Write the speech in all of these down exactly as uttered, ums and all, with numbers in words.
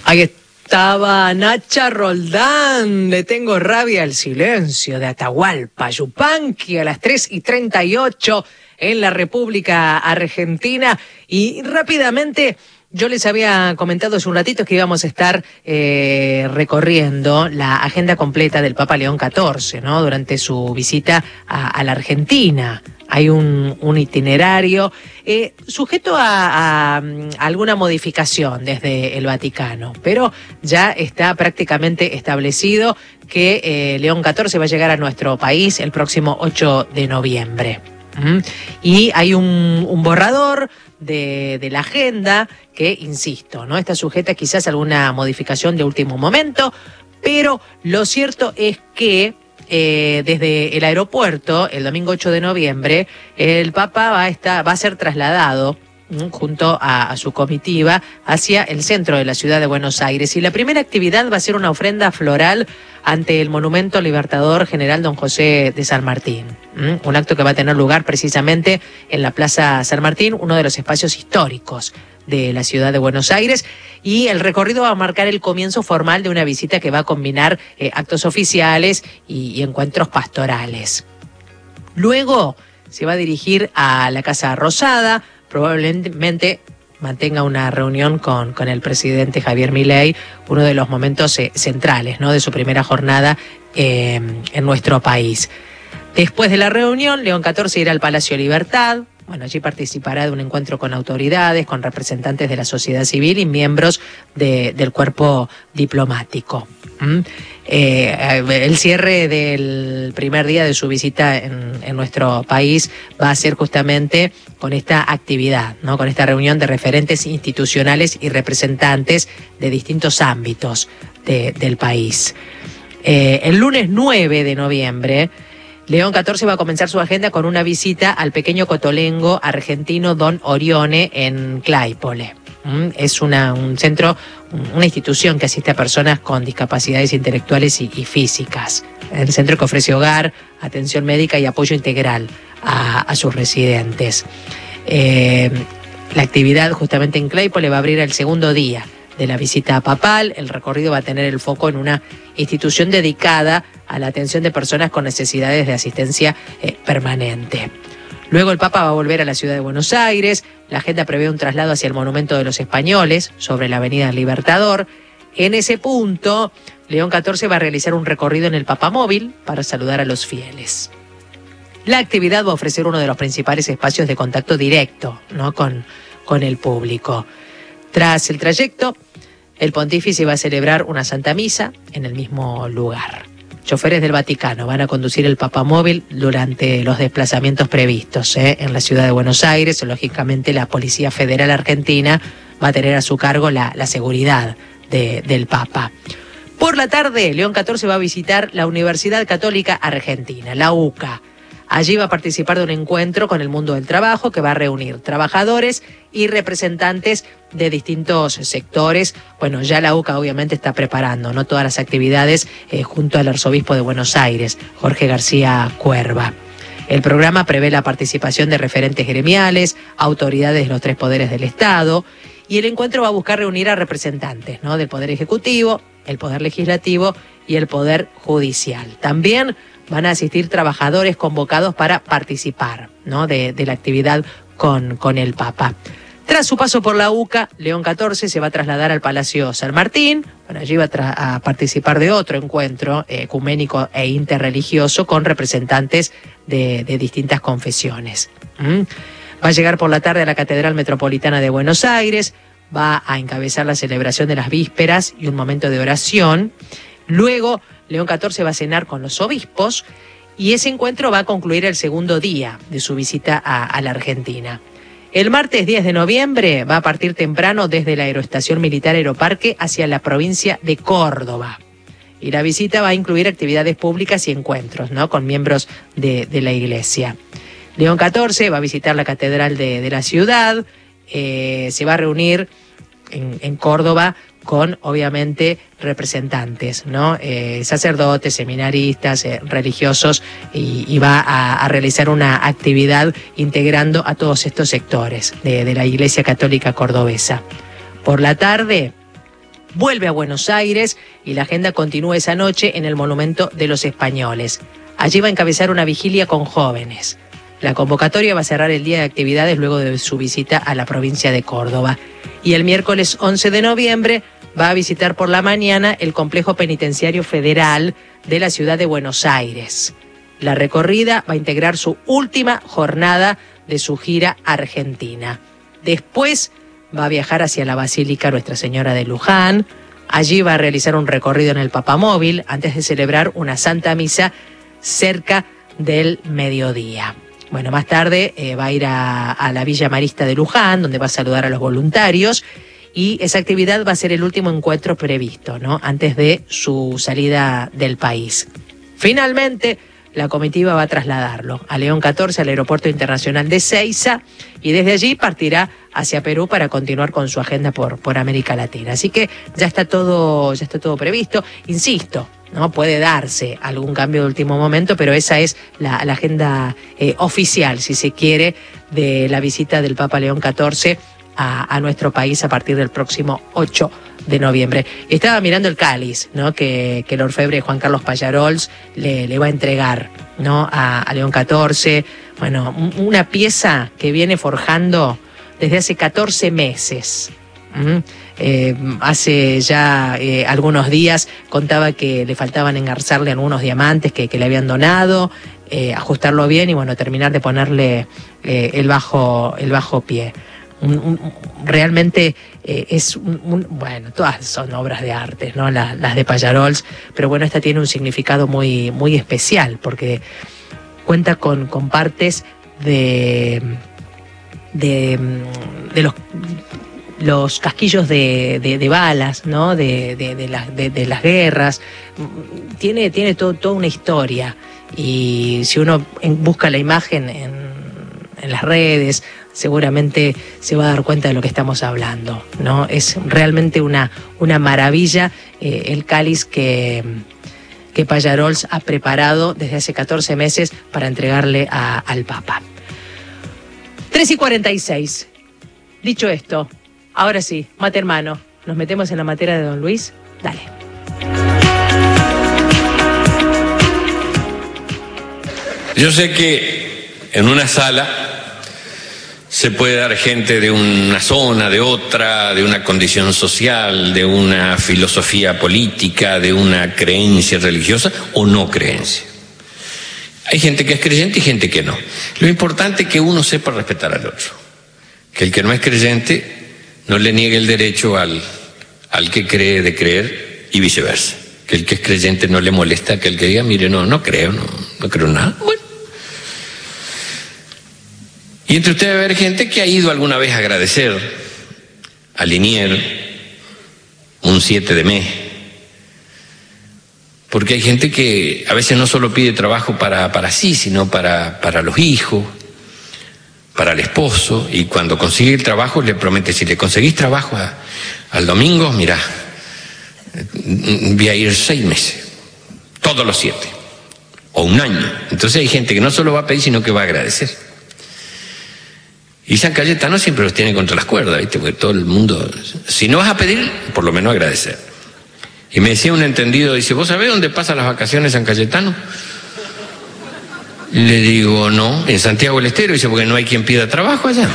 Ahí estaba Nacha Roldán, le tengo rabia al silencio de Atahualpa Yupanqui a las tres y treinta y ocho en la República Argentina. Y rápidamente, yo les había comentado hace un ratito que íbamos a estar eh, recorriendo la agenda completa del Papa León catorce, ¿no? Durante su visita a, a la Argentina. Hay un, un itinerario eh, sujeto a, a, a alguna modificación desde el Vaticano, pero ya está prácticamente establecido que eh, León catorce va a llegar a nuestro país el próximo ocho de noviembre. ¿Mm? Y hay un, un borrador de, de la agenda que, insisto, no está sujeta quizás a alguna modificación de último momento, pero lo cierto es que Eh, desde el aeropuerto, el domingo ocho de noviembre, el Papa va a, estar, va a ser trasladado ¿m? junto a, a su comitiva hacia el centro de la ciudad de Buenos Aires. Y la primera actividad va a ser una ofrenda floral ante el Monumento Libertador General Don José de San Martín. ¿m? Un acto que va a tener lugar precisamente en la Plaza San Martín, uno de los espacios históricos de la ciudad de Buenos Aires, y el recorrido va a marcar el comienzo formal de una visita que va a combinar eh, actos oficiales y, y encuentros pastorales. Luego se va a dirigir a la Casa Rosada, probablemente mantenga una reunión con, con el presidente Javier Milei, uno de los momentos eh, centrales, ¿no? de su primera jornada eh, en nuestro país. Después de la reunión, León catorce irá al Palacio Libertad. Bueno, allí participará de un encuentro con autoridades, con representantes de la sociedad civil y miembros de, del cuerpo diplomático. ¿Mm? Eh, el cierre del primer día de su visita en, en nuestro país va a ser justamente con esta actividad, ¿no? Con esta reunión de referentes institucionales y representantes de distintos ámbitos de, del país. Eh, el lunes nueve de noviembre, León catorce va a comenzar su agenda con una visita al pequeño cotolengo argentino Don Orione en Claypole. ¿Mm? Es una, un centro, una institución que asiste a personas con discapacidades intelectuales y, y físicas. El centro que ofrece hogar, atención médica y apoyo integral a, a sus residentes. Eh, la actividad justamente en Claypole va a abrir el segundo día de la visita papal. El recorrido va a tener el foco en una institución dedicada a la atención de personas con necesidades de asistencia eh, permanente. Luego el Papa va a volver a la ciudad de Buenos Aires. La agenda prevé un traslado hacia el Monumento de los Españoles, sobre la Avenida Libertador. En ese punto, León catorce va a realizar un recorrido en el Papamóvil para saludar a los fieles. La actividad va a ofrecer uno de los principales espacios de contacto directo, ¿no? con, con el público. Tras el trayecto, el pontífice va a celebrar una Santa Misa en el mismo lugar. Choferes del Vaticano van a conducir el Papamóvil durante los desplazamientos previstos ¿eh? en la ciudad de Buenos Aires. Lógicamente, la Policía Federal Argentina va a tener a su cargo la, la seguridad de, del Papa. Por la tarde, León catorce va a visitar la Universidad Católica Argentina, la U C A. Allí va a participar de un encuentro con el mundo del trabajo que va a reunir trabajadores y representantes de distintos sectores. Bueno, ya la U C A obviamente está preparando, ¿no? todas las actividades eh, junto al arzobispo de Buenos Aires, Jorge García Cuerva. El programa prevé la participación de referentes gremiales, autoridades de los tres poderes del Estado, y el encuentro va a buscar reunir a representantes, ¿no? del Poder Ejecutivo, el Poder Legislativo y el Poder Judicial. También van a asistir trabajadores convocados para participar ¿no? de, de la actividad con, con el Papa. Tras su paso por la U C A, León catorce se va a trasladar al Palacio San Martín. Bueno, allí va a, a participar de otro encuentro eh, ecuménico e interreligioso con representantes de, de distintas confesiones. ¿Mm? Va a llegar por la tarde a la Catedral Metropolitana de Buenos Aires, va a encabezar la celebración de las vísperas y un momento de oración. Luego, León catorce va a cenar con los obispos y ese encuentro va a concluir el segundo día de su visita a, a la Argentina. El martes diez de noviembre va a partir temprano desde la Aeroestación Militar Aeroparque hacia la provincia de Córdoba. Y la visita va a incluir actividades públicas y encuentros, ¿no? con miembros de, de la iglesia. León catorce va a visitar la Catedral de, de la ciudad, eh, se va a reunir en, en Córdoba con, obviamente, representantes, ¿no? Eh, sacerdotes, seminaristas, eh, religiosos, y, y va a, a realizar una actividad integrando a todos estos sectores de, de la Iglesia Católica Cordobesa. Por la tarde vuelve a Buenos Aires y la agenda continúa esa noche en el Monumento de los Españoles. Allí va a encabezar una vigilia con jóvenes. La convocatoria va a cerrar el día de actividades luego de su visita a la provincia de Córdoba. Y el miércoles once de noviembre va a visitar por la mañana el Complejo Penitenciario Federal de la ciudad de Buenos Aires. La recorrida va a integrar su última jornada de su gira argentina. Después va a viajar hacia la Basílica Nuestra Señora de Luján. Allí va a realizar un recorrido en el Papamóvil antes de celebrar una Santa Misa cerca del mediodía. Bueno, más tarde eh, va a ir a, a la Villa Marista de Luján, donde va a saludar a los voluntarios, y esa actividad va a ser el último encuentro previsto, ¿no?, antes de su salida del país. Finalmente, la comitiva va a trasladarlo a León catorce, al Aeropuerto Internacional de Ezeiza, y desde allí partirá hacia Perú para continuar con su agenda por, por América Latina. Así que ya está todo, ya está todo previsto. Insisto, ¿no?, puede darse algún cambio de último momento, pero esa es la, la agenda eh, oficial, si se quiere, de la visita del Papa León catorce a, a nuestro país a partir del próximo ocho de noviembre. Estaba mirando el cáliz, ¿no?, que, que el orfebre Juan Carlos Pallarols le, le va a entregar, ¿no?, a, a León catorce. Bueno, una pieza que viene forjando desde hace catorce meses. ¿Mm? Eh, hace ya eh, algunos días contaba que le faltaban engarzarle algunos diamantes que, que le habían donado, eh, ajustarlo bien y bueno, terminar de ponerle eh, el bajo, el bajo pie. Un, un, realmente eh, es un, un, bueno, todas son obras de arte, ¿no?, las, las de Pallarols, pero bueno, esta tiene un significado muy, muy especial porque cuenta con, con partes de, de, de los, los casquillos de, de, de balas, ¿no?, de, de, de, las, de, de las guerras. Tiene, tiene todo, toda una historia, y si uno busca la imagen en, en las redes, seguramente se va a dar cuenta de lo que estamos hablando, ¿no? Es realmente una, una maravilla eh, el cáliz que, que Pallarols ha preparado desde hace catorce meses para entregarle a, al Papa. tres y cuarenta y seis. Dicho esto, ahora sí, mate hermano, nos metemos en la materia de don Luis. Dale. Yo sé que en una sala se puede dar gente de una zona, de otra, de una condición social, de una filosofía política, de una creencia religiosa o no creencia. Hay gente que es creyente y gente que no. Lo importante es que uno sepa respetar al otro. Que el que no es creyente no le niegue el derecho al, al que cree de creer y viceversa. Que el que es creyente no le molesta que el que diga, mire, no, no creo, no, no creo nada. Bueno. Y entre ustedes va a haber gente que ha ido alguna vez a agradecer a Liniers un siete de mes. Porque hay gente que a veces no solo pide trabajo para, para sí, sino para, para los hijos, para el esposo, y cuando consigue el trabajo le promete, si le conseguís trabajo a, al domingo, mirá, voy a ir seis meses, todos los siete, o un año. Entonces hay gente que no solo va a pedir, sino que va a agradecer. Y San Cayetano siempre los tiene contra las cuerdas, ¿viste? Porque todo el mundo, si no vas a pedir, por lo menos agradecer. Y me decía un entendido, dice, ¿vos sabés dónde pasan las vacaciones San Cayetano? Le digo, no, en Santiago del Estero. Dice, porque no hay quien pida trabajo allá.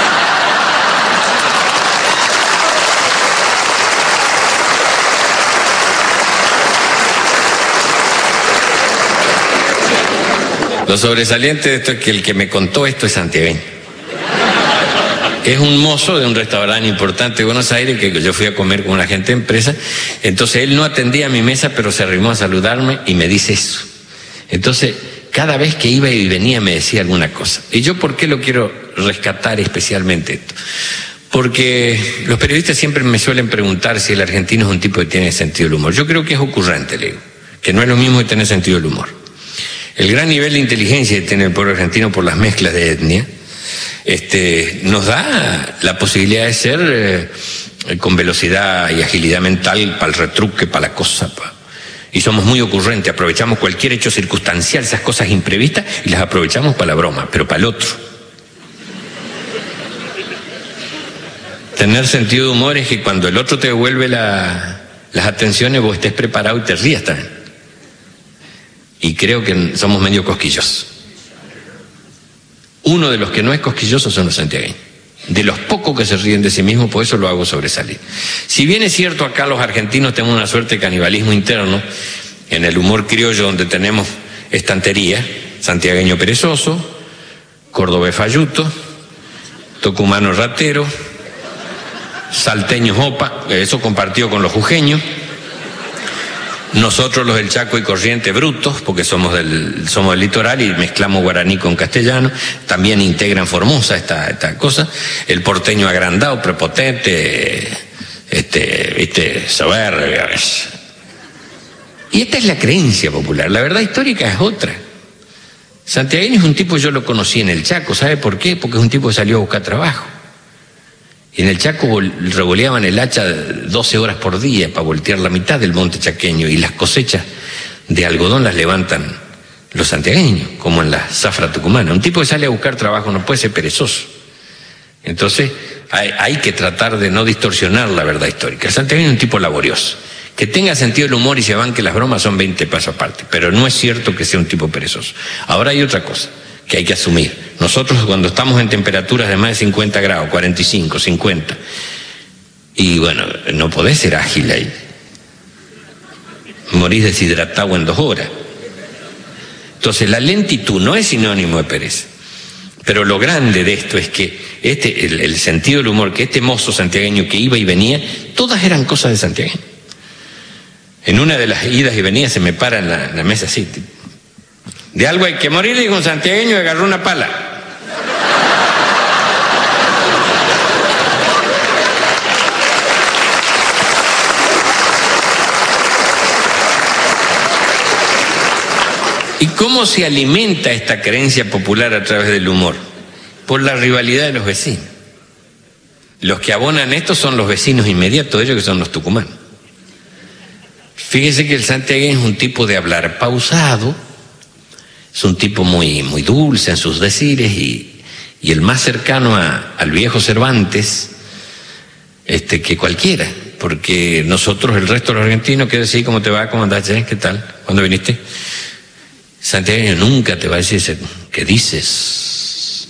Lo sobresaliente de esto es que el que me contó esto es santiagueño. Es un mozo de un restaurante importante de Buenos Aires que yo fui a comer con una gente de empresa. Entonces él no atendía a mi mesa, pero se arrimó a saludarme y me dice eso. Entonces, cada vez que iba y venía me decía alguna cosa. ¿Y yo por qué lo quiero rescatar especialmente esto? Porque los periodistas siempre me suelen preguntar si el argentino es un tipo que tiene sentido del humor. Yo creo que es ocurrente, le digo, que no es lo mismo que tener sentido del humor. El gran nivel de inteligencia que tiene el pueblo argentino por las mezclas de etnia, Este, nos da la posibilidad de ser eh, con velocidad y agilidad mental para el retruque, para la cosa. Pa. Y somos muy ocurrentes, aprovechamos cualquier hecho circunstancial, esas cosas imprevistas, y las aprovechamos para la broma, pero para el otro. Tener sentido de humor es que cuando el otro te devuelve la, las atenciones vos estés preparado y te rías también. Y creo que somos medio cosquillosos. Uno de los que no es cosquilloso son los santiagueños. De los pocos que se ríen de sí mismos, por eso lo hago sobresalir. Si bien es cierto, acá los argentinos tenemos una suerte de canibalismo interno, en el humor criollo donde tenemos estantería, santiagueño perezoso, cordobés falluto, tucumano ratero, salteño jopa, eso compartido con los jujeños, nosotros los del Chaco y Corrientes brutos, porque somos del, somos del litoral y mezclamos guaraní con castellano, también integran Formosa esta, esta cosa, el porteño agrandado, prepotente, este, este, soberbio. Y esta es la creencia popular, la verdad histórica es otra. Santiagueño es un tipo, yo lo conocí en el Chaco, ¿sabe por qué? Porque es un tipo que salió a buscar trabajo. Y en el Chaco revoleaban el hacha doce horas por día para voltear la mitad del monte chaqueño, y las cosechas de algodón las levantan los santiagueños, como en la zafra tucumana. Un tipo que sale a buscar trabajo no puede ser perezoso. Entonces hay, hay que tratar de no distorsionar la verdad histórica. El santiagueño es un tipo laborioso. Que tenga sentido el humor y se van que las bromas son veinte pasos aparte, pero no es cierto que sea un tipo perezoso. Ahora hay otra cosa que hay que asumir. Nosotros cuando estamos en temperaturas de más de cincuenta grados, cuarenta y cinco, cincuenta, y bueno, no podés ser ágil ahí. Morís deshidratado en dos horas. Entonces la lentitud no es sinónimo de pereza. Pero lo grande de esto es que este, el, el sentido del humor, que este mozo santiagueño que iba y venía, todas eran cosas de santiagueño. En una de las idas y venidas se me para en la, en la mesa así. De algo hay que morir, dijo un santiagueño y agarró una pala. ¿Y cómo se alimenta esta creencia popular a través del humor? Por la rivalidad de los vecinos. Los que abonan esto son los vecinos inmediatos, ellos que son los tucumanos. Fíjese que el santiagueño es un tipo de hablar pausado, es un tipo muy, muy dulce en sus decires, y, y el más cercano a, al viejo Cervantes este, que cualquiera, porque nosotros, el resto de los argentinos, ¿qué decís? ¿Cómo te va? ¿Cómo andás? ¿Qué tal? ¿Cuándo viniste? Santiagueño nunca te va a decir ¿qué dices?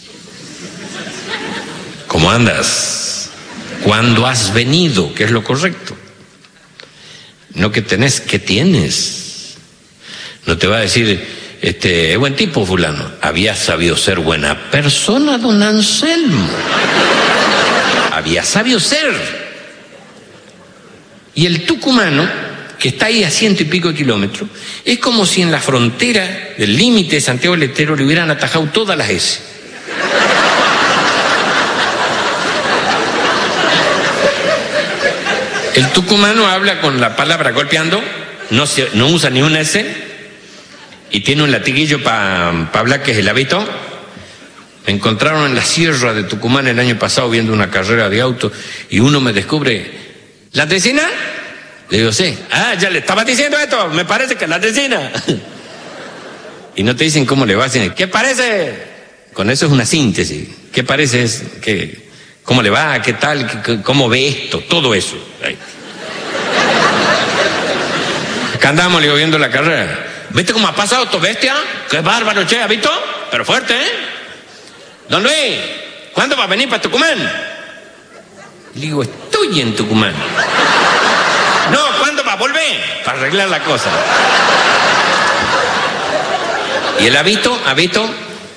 ¿Cómo andas? ¿Cuándo has venido? ¿Qué es lo correcto? No que tenés, ¿qué tienes? No te va a decir, este, es buen tipo fulano. Había sabido ser buena persona, don Anselmo. Había sabido ser. Y el tucumano, que está ahí a ciento y pico de kilómetros, es como si en la frontera del límite de Santiago del Estero le hubieran atajado todas las S. El tucumano habla con la palabra golpeando, no, se, no usa ni una S, y tiene un latiguillo para pa hablar, que es el hábito. Me encontraron en la sierra de Tucumán el año pasado viendo una carrera de auto, y uno me descubre, ¿la tesina? Le digo, sí. Ah, ya le estaba diciendo esto, me parece que es la tesina. Y no te dicen cómo le va, sino, ¿qué parece? Con eso es una síntesis. ¿Qué parece? Es que... ¿Cómo le va? ¿Qué tal? ¿Cómo ve esto? Todo eso. Ahí. Acá andamos, le digo, viendo la carrera. ¿Viste cómo ha pasado tu bestia? ¡Qué bárbaro, che! ¿Has visto? Pero fuerte, ¿eh? Don Luis, ¿cuándo va a venir para Tucumán? Le digo, estoy en Tucumán. No, ¿cuándo va a volver? Para arreglar la cosa. ¿Y el hábito? ¿Hábito?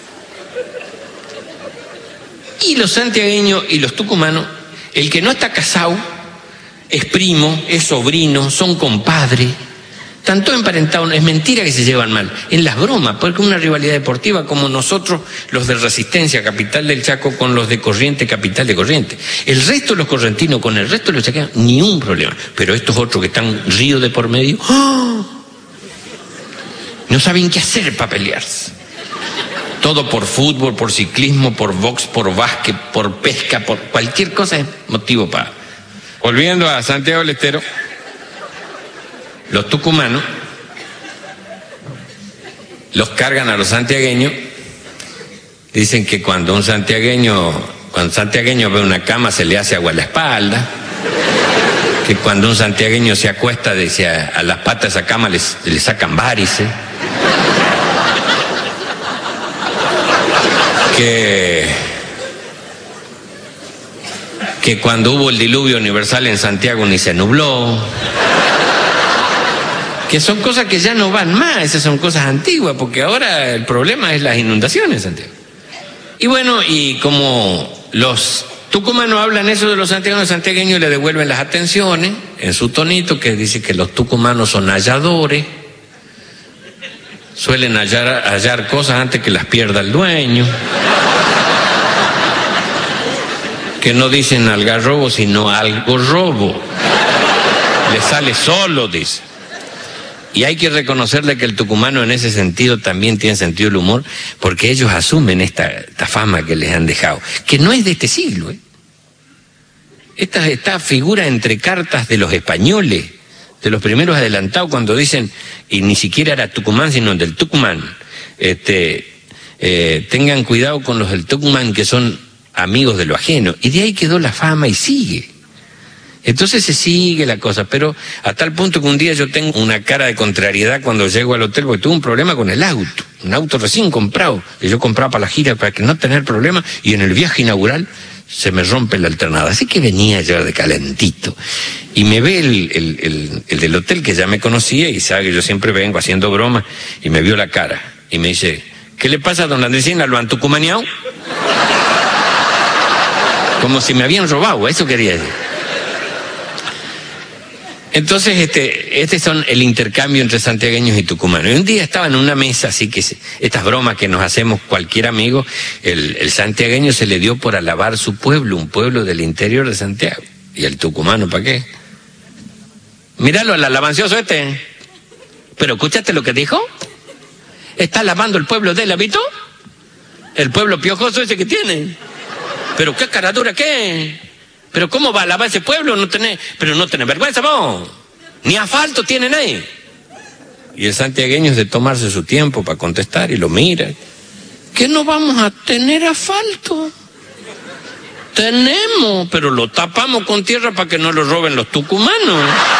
Y los santiagueños y los tucumanos, el que no está casado es primo, es sobrino, son compadres, están todos emparentados. Es mentira que se llevan mal, en las bromas, porque una rivalidad deportiva, como nosotros los de Resistencia, capital del Chaco, con los de Corrientes, capital de Corrientes. El resto de los correntinos con el resto de los chaqueños, ni un problema. Pero estos otros que están ríos de por medio, ¡oh!, no saben qué hacer para pelearse. Todo por fútbol, por ciclismo, por box, por básquet, por pesca, por cualquier cosa es motivo para... Volviendo a Santiago del Estero, los tucumanos los cargan a los santiagueños. Dicen que cuando un santiagueño cuando un santiagueño ve una cama se le hace agua a la espalda, que cuando un santiagueño se acuesta dice, a, a las patas de esa cama les, le sacan varices, que, que cuando hubo el diluvio universal en Santiago ni se nubló, que son cosas que ya no van más, esas son cosas antiguas, porque ahora el problema es las inundaciones en Santiago. Y bueno, y como los tucumanos hablan eso de los santiagueños, los santiagueños le devuelven las atenciones en su tonito, que dice que los tucumanos son halladores, suelen hallar, hallar cosas antes que las pierda el dueño, que no dicen algarrobo, sino algo robo, le sale solo, dice. Y hay que reconocerle que el tucumano en ese sentido también tiene sentido del humor, porque ellos asumen esta, esta fama que les han dejado, que no es de este siglo, ¿eh? Esta, esta figura entre cartas de los españoles, de los primeros adelantados, cuando dicen, y ni siquiera era Tucumán, sino del Tucumán, este, eh, tengan cuidado con los del Tucumán que son amigos de lo ajeno, y de ahí quedó la fama y sigue. Entonces se sigue la cosa, pero a tal punto que un día yo tengo una cara de contrariedad cuando llego al hotel, porque tuve un problema con el auto, un auto recién comprado, que yo compraba para la gira para que no tener problemas, y en el viaje inaugural se me rompe la alternada. Así que venía yo de calentito, y me ve el, el, el, el del hotel, que ya me conocía, y sabe que yo siempre vengo haciendo bromas, y me vio la cara, y me dice, ¿qué le pasa a don Andresina? ¿Lo han tucumaneado? Como si me habían robado, eso quería decir. Entonces, este, este son el intercambio entre santiagueños y tucumanos. Y un día estaba en una mesa, así que se, estas bromas que nos hacemos cualquier amigo, el, el santiagueño se le dio por alabar su pueblo, un pueblo del interior de Santiago. ¿Y el tucumano para qué? Míralo, el alabancioso este. Pero escúchate lo que dijo. Está alabando el pueblo de él, ¿habito? El pueblo piojoso ese que tiene. Pero qué caradura, ¿qué? Pero ¿cómo va a alabar ese pueblo? No tenés, pero no tenés vergüenza vos. Ni asfalto tienen ahí. Y el santiagueño es de tomarse su tiempo para contestar y lo mira. ¿Qué no vamos a tener asfalto? Tenemos, pero lo tapamos con tierra para que no lo roben los tucumanos.